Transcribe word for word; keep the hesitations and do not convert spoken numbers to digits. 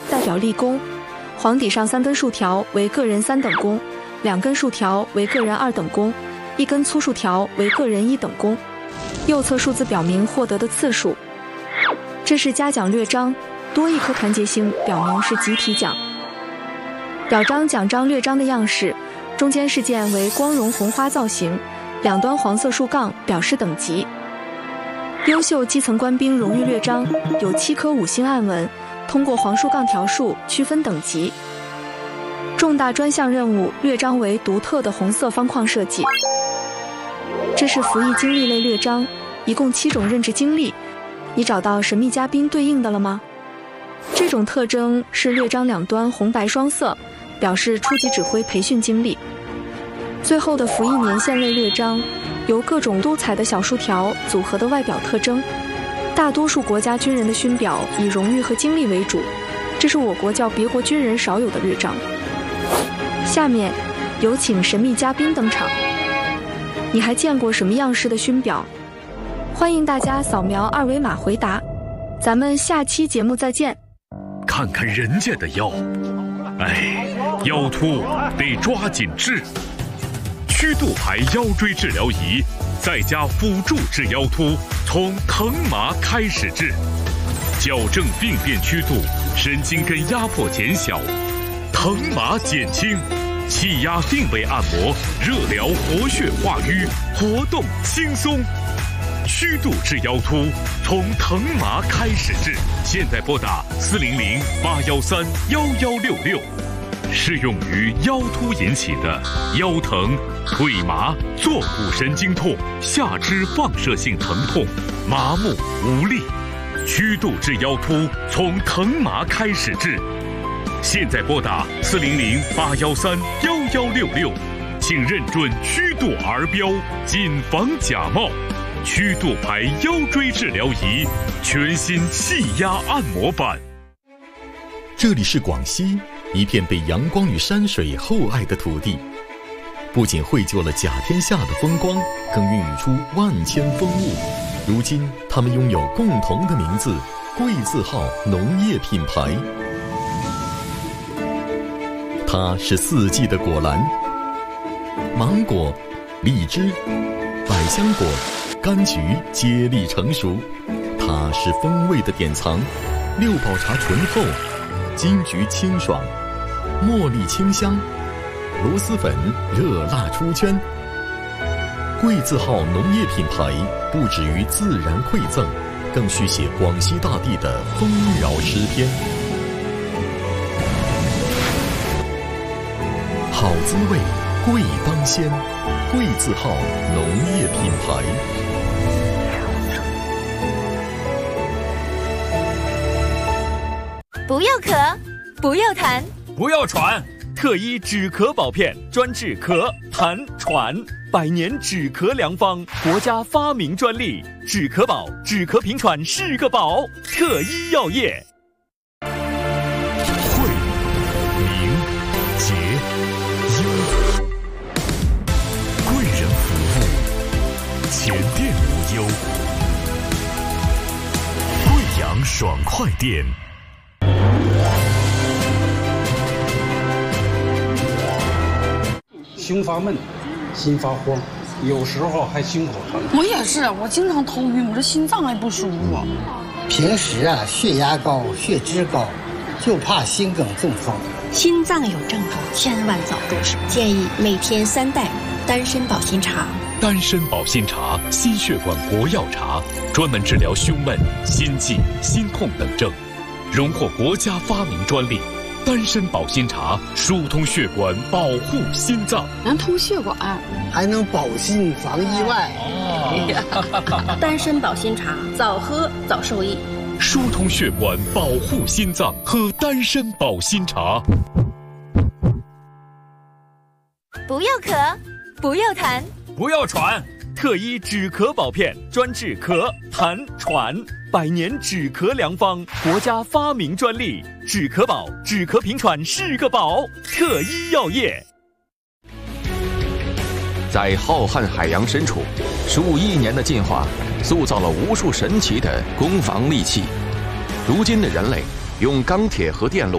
代表立功，黄底上三根竖条为个人三等功，两根竖条为个人二等功，一根粗竖条为个人一等功。右侧数字表明获得的次数。这是嘉奖略章，多一颗团结星表明是集体奖。表彰奖章略章的样式，中间事件为光荣红花造型，两端黄色竖杠表示等级。优秀基层官兵荣誉略章有七颗五星暗纹，通过黄竖杠条数区分等级。重大专项任务略章为独特的红色方框设计。这是服役经历类略章，一共七种任职经历，你找到神秘嘉宾对应的了吗？这种特征是略章两端红白双色，表示初级指挥培训经历。最后的服役年限类略章由各种多彩的小竖条组合的外表特征。大多数国家军人的勋表以荣誉和经历为主，这是我国较别国军人少有的略章。下面有请神秘嘉宾登场。你还见过什么样式的勋表？欢迎大家扫描二维码回答。咱们下期节目再见。 看看人家的腰，哎，腰突得抓紧治。曲度牌腰椎治疗仪，再加辅助治腰突，从疼麻开始治，矫正病变曲度，神经根压迫减小，疼麻减轻，气压定位按摩，热疗活血化瘀，活动轻松。曲度治腰突，从疼麻开始治。现在拨打四零零八幺三幺幺六六，适用于腰突引起的腰疼、腿麻、坐骨神经痛、下肢放射性疼痛、麻木无力。曲度治腰突，从疼麻开始治。现在拨打四零零八幺三幺幺六六，请认准曲度儿标，谨防假冒。曲度牌腰椎治疗仪，全新气压按摩版。 这里是广西，一片被阳光与山水厚爱的土地，不仅绘就了甲天下的风光，更孕育出万千风物。如今，他们拥有共同的名字——桂字号农业品牌。它是四季的果篮，芒果、荔枝、百香果、柑橘接力成熟。它是风味的典藏，六堡茶醇厚，金桔清爽，茉莉清香，螺蛳粉热辣出圈。桂字号农业品牌不止于自然馈赠，更续写广西大地的丰饶诗篇。好滋味，贵当先，桂字号农业品牌。 不要咳，不要痰， 不要喘，特医止咳保片，专治咳、痰、喘，百年止咳良方，国家发明专利，止咳宝，止咳平喘是个宝，特医药业。 惠、民、节、优，贵人服务，前店无忧。贵阳爽快店。 胸发闷，心发慌，有时候还心口疼。 我也是，我经常头晕，我这心脏还不舒服。 平时啊，血压高，血脂高，就怕心梗中风。 心脏有症状，千万早重视。建议每天三袋丹参保心茶。 丹参保心茶，心血管国药茶，专门治疗胸闷、心悸、心痛等症，荣获国家发明专利。丹参保心茶疏通血管，保护心脏， 能通血管， 还能保心防意外。 哦、丹参保心茶，早喝早受益。 疏通血管，保护心脏，喝丹参保心茶。 不要咳，不要痰， 不要喘，特医止咳保片，专治咳、痰、喘，百年止咳良方，国家发明专利，止咳宝，止咳平喘是个宝，特医药业。 在浩瀚海洋深处，数亿年的进化塑造了无数神奇的攻防利器。如今的人类用钢铁和电路